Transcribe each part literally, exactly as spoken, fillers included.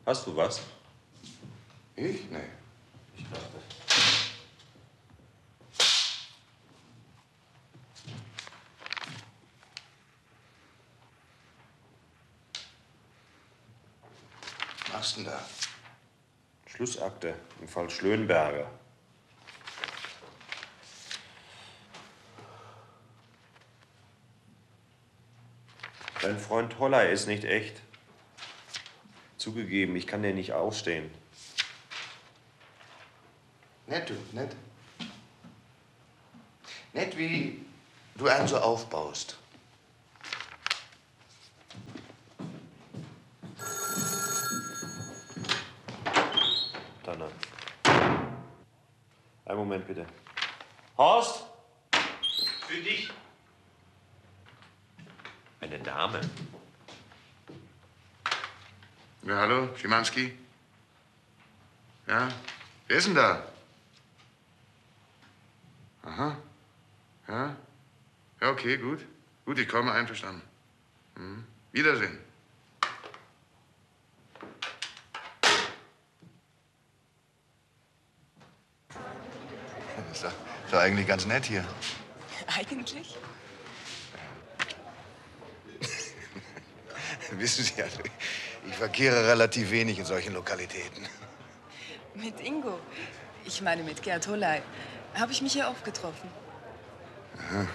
Hast du was? Ich? Nee. Ich dachte. Was machst du denn da? Schlussakte im Fall Schlönberger. Dein Freund Holler ist nicht echt. Zugegeben, ich kann dir nicht ausstehen. Nett, du, nett. Nett, wie du einen so aufbaust. Tanner. Einen Moment bitte. Horst! Für dich. Eine Dame. Ja, hallo, Schimanski? Ja? Wer ist denn da? Aha. Ja? Ja, okay, gut. Gut, ich komme, einverstanden. Hm. Wiedersehen. Das ist doch, ist doch eigentlich ganz nett hier. Eigentlich? Wissen Sie, also, ich verkehre relativ wenig in solchen Lokalitäten. Mit Ingo. Ich meine, mit Gerd Holley. Habe ich mich hier oft getroffen. Aha.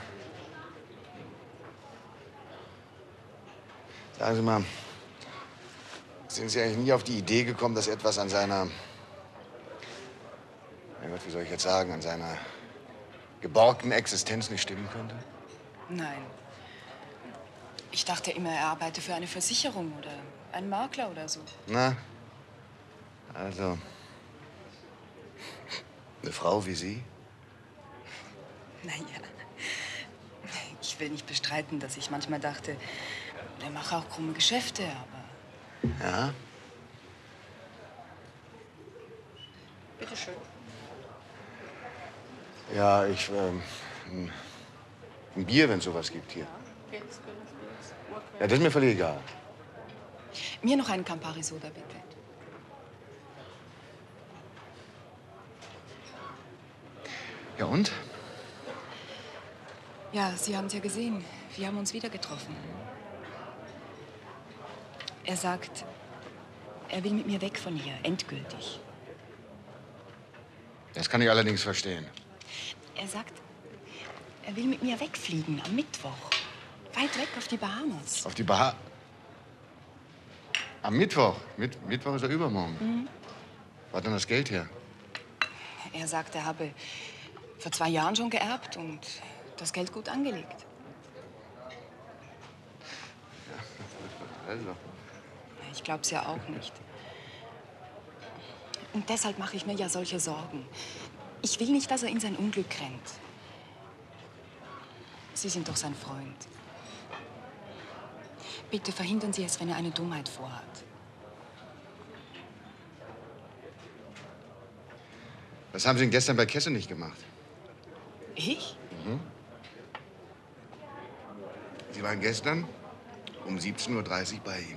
Sagen Sie mal, sind Sie eigentlich nie auf die Idee gekommen, dass etwas an seiner, mein Gott, wie soll ich jetzt sagen, an seiner geborgten Existenz nicht stimmen könnte? Nein. Ich dachte immer, er arbeite für eine Versicherung oder einen Makler oder so. Na, also, eine Frau wie Sie? Naja, ich will nicht bestreiten, dass ich manchmal dachte, der mache auch krumme Geschäfte, aber... Ja? Bitte schön. Ja, ich, ähm, ein, ein Bier, wenn es sowas gibt hier. Ja, das ist mir völlig egal. Mir noch einen Campari Soda, bitte. Ja, und? Ja, Sie haben es ja gesehen. Wir haben uns wieder getroffen. Er sagt, er will mit mir weg von hier, endgültig. Das kann ich allerdings verstehen. Er sagt, er will mit mir wegfliegen am Mittwoch. Weit weg auf die Bahamas. Auf die Baha... Am Mittwoch? Mit, Mittwoch ist ja übermorgen. Mhm. Wo hat denn das Geld her? Er sagt, er habe vor zwei Jahren schon geerbt und das Geld gut angelegt. Also. Ich glaub's ja auch nicht. Und deshalb mache ich mir ja solche Sorgen. Ich will nicht, dass er in sein Unglück rennt. Sie sind doch sein Freund. Bitte verhindern Sie es, wenn er eine Dummheit vorhat. Was haben Sie denn gestern bei Kesse nicht gemacht? Ich? Mhm. Sie waren gestern um siebzehn Uhr dreißig bei ihm.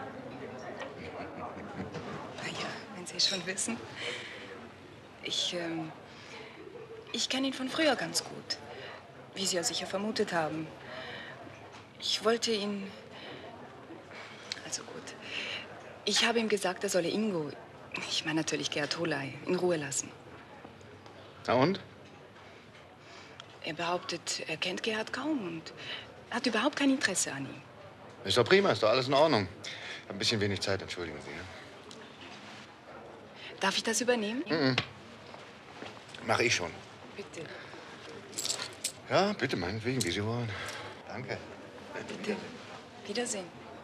Na ja, wenn Sie schon wissen. Ich, ähm, ich kenne ihn von früher ganz gut. Wie Sie ja sicher vermutet haben. Ich wollte ihn... Also gut. Ich habe ihm gesagt, er solle Ingo, ich meine natürlich Gerd Holley, in Ruhe lassen. Na und? Er behauptet, er kennt Gerhard kaum und hat überhaupt kein Interesse an ihm. Ist doch prima, ist doch alles in Ordnung. Ich habe ein bisschen wenig Zeit, entschuldigen Sie. Ja? Darf ich das übernehmen? Mhm. Mach ich schon. Bitte. Ja, bitte, meinetwegen, wie Sie wollen. Danke. Bitte. Wiedersehen.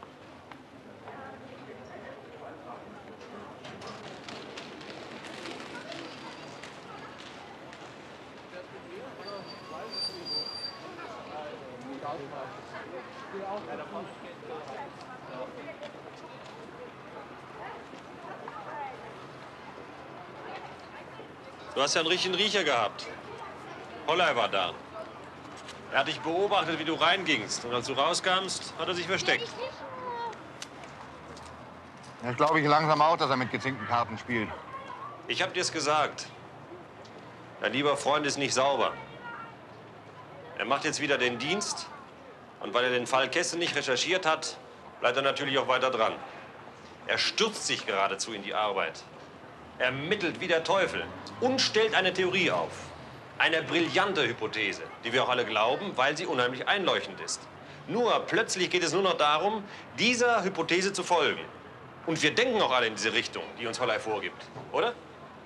Du hast ja einen richtigen Riecher gehabt. Holley war da. Er hat dich beobachtet, wie du reingingst. Und als du rauskamst, hat er sich versteckt. Das glaube ich langsam auch, dass er mit gezinkten Karten spielt. Ich hab dir's gesagt. Dein lieber Freund ist nicht sauber. Er macht jetzt wieder den Dienst. Und weil er den Fall Kesse nicht recherchiert hat, bleibt er natürlich auch weiter dran. Er stürzt sich geradezu in die Arbeit. Er ermittelt wie der Teufel und stellt eine Theorie auf. Eine brillante Hypothese, die wir auch alle glauben, weil sie unheimlich einleuchtend ist. Nur plötzlich geht es nur noch darum, dieser Hypothese zu folgen. Und wir denken auch alle in diese Richtung, die uns Holley vorgibt, oder?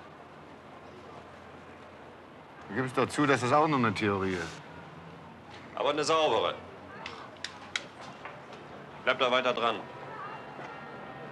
Du gibst doch zu, dass das auch nur eine Theorie ist. Aber eine saubere. Bleibt da weiter dran.